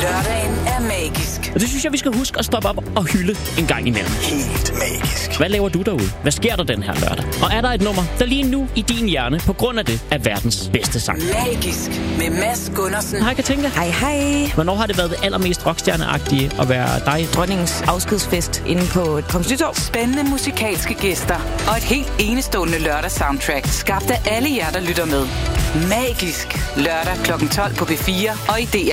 Lørdagen er magisk. Og det synes jeg, vi skal huske at stoppe op og hylde en gang imellem. Helt magisk. Hvad laver du derude? Hvad sker der den her lørdag? Og er der et nummer, der lige nu i din hjerne på grund af det er verdens bedste sang? Magisk med Mads Gundersen. Hej Katinka. Hej, hej. Hvornår har det været det allermest rockstjerneagtige at være dig? Dronningens afskedsfest inde på Kongens Nytorv. Spændende musikalske gæster og et helt enestående lørdagssoundtrack, skabt af alle jer, der lytter med. Magisk lørdag kl. 12 på P4 og i DR